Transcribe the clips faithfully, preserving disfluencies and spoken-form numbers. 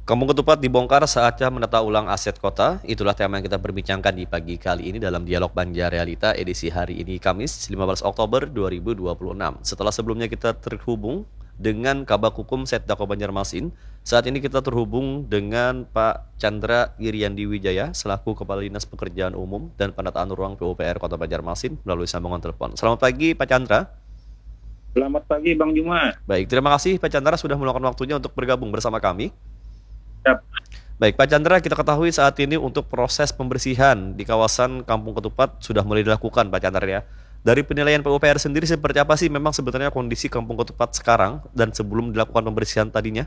Kampung Ketupat dibongkar saatnya menata ulang aset kota. Itulah tema yang kita perbincangkan di pagi kali ini dalam Dialog Banjar Realita edisi hari ini Kamis lima belas Oktober dua ribu dua puluh enam. Setelah sebelumnya kita terhubung dengan Kabak Hukum Setdako Banjarmasin, saat ini kita terhubung dengan Pak Chandra Iriandi Wijaya selaku Kepala Dinas Pekerjaan Umum dan Penataan Ruang P U P R Kota Banjarmasin melalui sambungan telepon. Selamat pagi Pak Chandra. Selamat pagi Bang Juma. Baik, terima kasih Pak Chandra sudah meluangkan waktunya untuk bergabung bersama kami. Siap. Baik, Pak Chandra, kita ketahui saat ini untuk proses pembersihan di kawasan Kampung Ketupat sudah mulai dilakukan, Pak Chandra ya. Dari penilaian P U P R sendiri seperti apa sih memang sebenarnya kondisi Kampung Ketupat sekarang dan sebelum dilakukan pembersihan tadinya?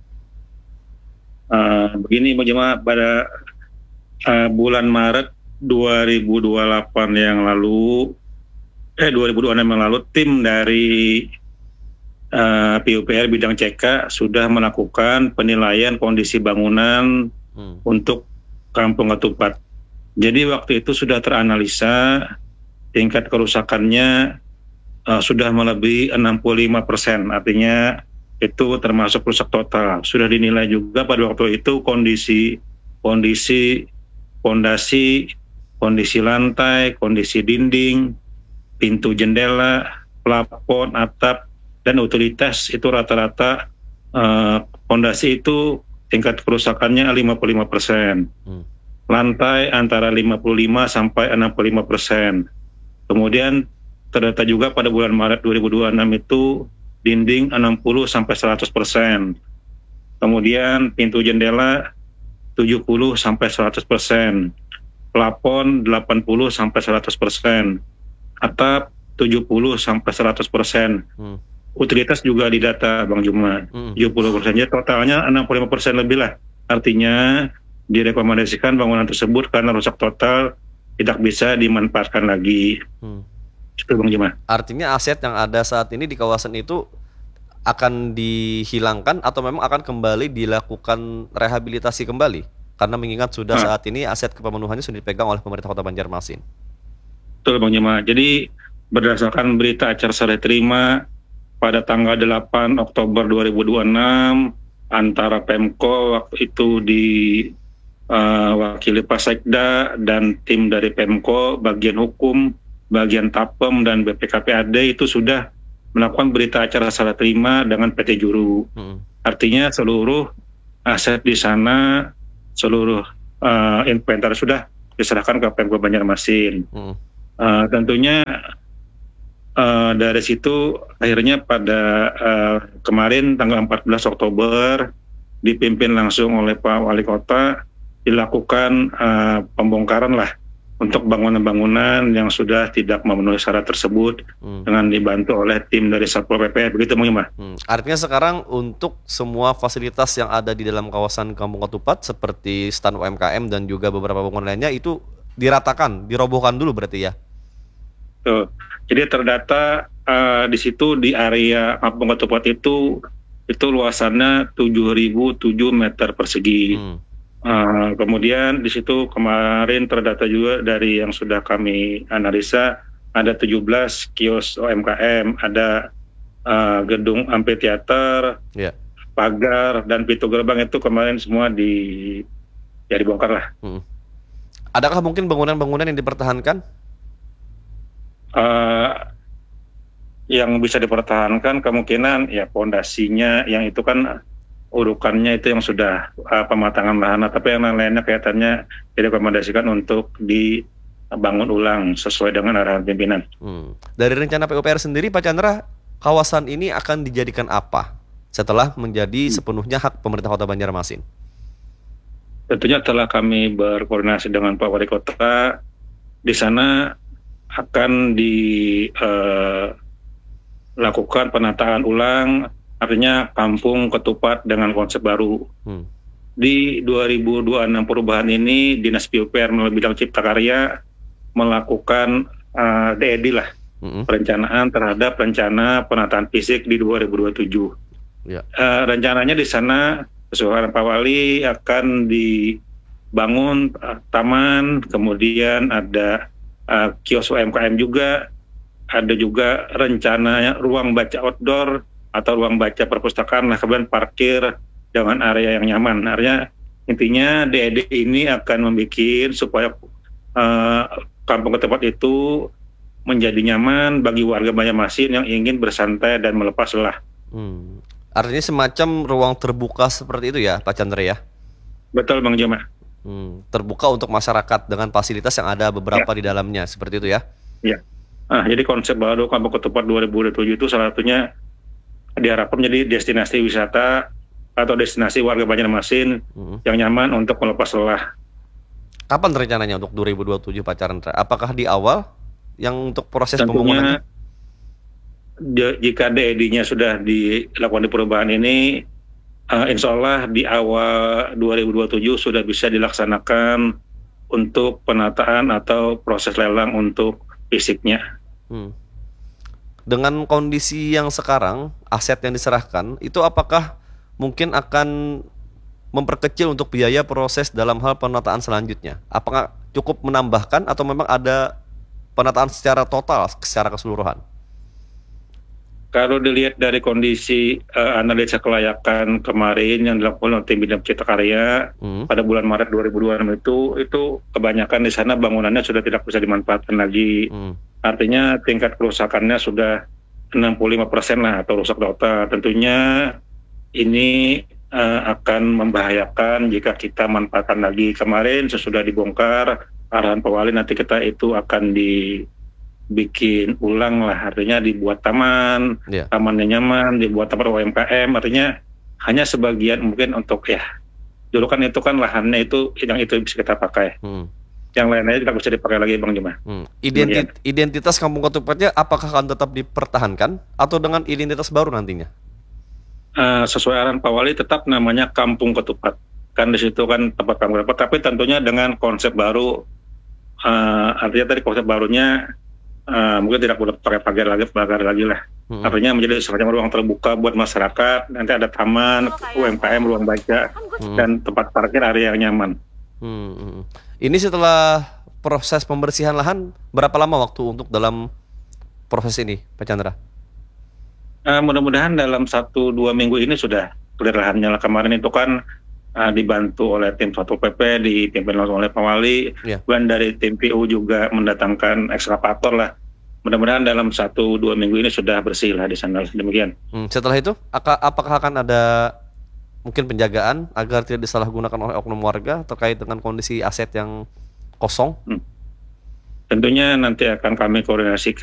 Uh, begini Bang Juma, pada uh, bulan Maret dua ribu dua puluh delapan yang lalu, eh dua ribu dua puluh enam yang lalu, tim dari uh, P U P R bidang C K sudah melakukan penilaian kondisi bangunan hmm. untuk Kampung Ketupat. Jadi waktu itu sudah teranalisa tingkat kerusakannya uh, sudah melebihi enam puluh lima persen, artinya itu termasuk rusak total. Sudah dinilai juga pada waktu itu kondisi kondisi fondasi, kondisi lantai, kondisi dinding, pintu jendela, plafon, atap, dan utilitas itu rata-rata fondasi uh, itu tingkat kerusakannya lima puluh lima persen. Hmm. Lantai antara lima puluh lima sampai enam puluh lima persen. Kemudian terdata juga pada bulan Maret dua ribu dua puluh enam itu dinding enam puluh sampai seratus persen. Kemudian pintu jendela tujuh puluh sampai seratus persen. Plafon delapan puluh sampai seratus persen. Atap tujuh puluh sampai seratus persen. Hmm. Utilitas juga didata Bang Juma, hmm. tujuh puluh persen. Jadi totalnya enam puluh lima persen lebih lah. Artinya direkomendasikan bangunan tersebut karena rusak total tidak bisa dimanfaatkan lagi. Hmm. Itu Bang Juma. Artinya aset yang ada saat ini di kawasan itu akan dihilangkan atau memang akan kembali dilakukan rehabilitasi kembali? Karena mengingat sudah nah. saat ini aset kepemenuhannya sudah dipegang oleh pemerintah Kota Banjarmasin. Betul Bang Juma. Jadi berdasarkan berita acara saya terima pada tanggal delapan Oktober dua ribu dua puluh enam antara Pemko waktu itu di uh, wakili Pak Sekda dan tim dari Pemko, bagian hukum, bagian Tapem dan B P K P A D itu sudah melakukan berita acara serah terima dengan P T Juru. Hmm. Artinya seluruh aset di sana, seluruh uh, inventar sudah diserahkan ke Pemko Banjarmasin. Hmm. Uh, tentunya uh, dari situ akhirnya pada uh, kemarin tanggal empat belas Oktober dipimpin langsung oleh Pak Wali Kota dilakukan uh, pembongkaran lah untuk bangunan-bangunan yang sudah tidak memenuhi syarat tersebut hmm. dengan dibantu oleh tim dari Satpol P P. Begitu Bang Juma. Hmm. Artinya sekarang untuk semua fasilitas yang ada di dalam kawasan Kampung Ketupat seperti stand U M K M dan juga beberapa bangunan lainnya itu diratakan, dirobohkan dulu berarti ya? Tuh. Jadi terdata uh, di situ di area Kampung Ketupat itu itu luasannya tujuh ribu tujuh meter persegi. Hmm. Uh, kemudian di situ kemarin terdata juga dari yang sudah kami analisa ada tujuh belas kios U M K M, ada uh, gedung amphitheater, yeah. pagar dan pintu gerbang itu kemarin semua di ya dibongkar lah. Hmm. Adakah mungkin bangunan-bangunan yang dipertahankan? Uh, yang bisa dipertahankan kemungkinan ya pondasinya yang itu kan urukannya itu yang sudah uh, pematangan lahan, tapi yang lain-lainnya kelihatannya direkomendasikan untuk dibangun ulang sesuai dengan arahan pimpinan. Hmm. Dari rencana P U P R sendiri, Pak Chandra, kawasan ini akan dijadikan apa setelah menjadi hmm. sepenuhnya hak pemerintah Kota Banjarmasin? Tentunya telah kami berkoordinasi dengan Pak Wali Kota, di sana akan dilakukan uh, penataan ulang. Artinya Kampung Ketupat dengan konsep baru. Hmm. Di dua ribu dua puluh enam perubahan ini Dinas P U P R melalui bidang Cipta Karya melakukan uh, D E D lah, hmm. perencanaan terhadap rencana penataan fisik di dua ribu dua puluh tujuh. Ya. Uh, rencananya di sana sesuai Pak Wali akan dibangun uh, taman, kemudian ada uh, kios U M K M juga, ada juga rencananya ruang baca outdoor atau ruang baca perpustakaan, nah kemudian parkir dengan area yang nyaman. Artinya intinya D E D ini akan membuat supaya uh, kampung ketupat itu menjadi nyaman bagi warga Banjarmasin yang ingin bersantai dan melepas lelah. Hmm. Artinya semacam ruang terbuka seperti itu ya, Pak Chandra ya? Betul Bang Joma. Hmm. Terbuka untuk masyarakat dengan fasilitas yang ada beberapa Ya. di dalamnya, seperti itu ya? Ya. Nah, jadi konsep baru Kampung Ketupat dua ribu dua puluh tujuh itu salah satunya diharapkan menjadi destinasi wisata atau destinasi warga Banjarmasin Hmm. yang nyaman untuk melepas lelah. Kapan rencananya untuk dua ribu dua puluh tujuh Pak Chandra? Apakah di awal yang untuk proses pembangunannya? Tentunya j- jika D E D-nya sudah dilakukan di perubahan ini, uh, insya Allah di awal dua ribu dua puluh tujuh sudah bisa dilaksanakan untuk penataan atau proses lelang untuk fisiknya. Hmm. Dengan kondisi yang sekarang, aset yang diserahkan, itu apakah mungkin akan memperkecil untuk biaya proses dalam hal penataan selanjutnya? Apakah cukup menambahkan atau memang ada penataan secara total, secara keseluruhan? Kalau dilihat dari kondisi uh, analisa kelayakan kemarin yang dilakukan oleh tim Bidang Cipta Karya Hmm. pada bulan Maret dua ribu dua puluh enam itu, itu kebanyakan di sana bangunannya sudah tidak bisa dimanfaatkan lagi. Hmm. Artinya tingkat kerusakannya sudah enam puluh lima persen lah atau rusak total. Tentunya ini uh, akan membahayakan jika kita manfaatkan lagi. Kemarin sesudah dibongkar, arahan Pak Wali nanti kita itu akan dibikin ulang lah. Artinya dibuat taman, Ya. tamannya nyaman, dibuat tempat U M K M. Artinya hanya sebagian mungkin untuk ya, dulu kan itu kan lahannya itu yang itu bisa kita pakai. Hmm. Yang lainnya tidak bisa dipakai lagi Bang Juma. Hmm. Identi- identitas kampung ketupatnya apakah akan tetap dipertahankan atau dengan identitas baru nantinya? Uh, sesuai arahan Pak Wali tetap namanya Kampung Ketupat. Kan di situ kan tempat kampung ketupat, tapi tentunya dengan konsep baru. Uh, artinya tadi konsep barunya uh, mungkin tidak boleh pakai pagar lagi, pagar lagi lah. Hmm. Artinya menjadi semacam ruang terbuka buat masyarakat. Nanti ada taman, U M K M, ruang baca, Hmm. dan tempat parkir area yang nyaman. Hmm, hmm. Ini setelah proses pembersihan lahan, berapa lama waktu untuk dalam proses ini, Pak Chandra? Uh, mudah-mudahan dalam satu dua minggu ini sudah clear lahannya lah. Kemarin itu kan uh, dibantu oleh tim Satpol P P, dipimpin langsung oleh Pak Wali, Ya. dan dari tim P U juga mendatangkan ekskavator lah. Mudah-mudahan dalam satu dua minggu ini sudah bersih lah di sana. Demikian. Hmm, setelah itu, aka- apakah akan ada mungkin penjagaan agar tidak disalahgunakan oleh oknum warga terkait dengan kondisi aset yang kosong? Tentunya nanti akan kami koordinasikan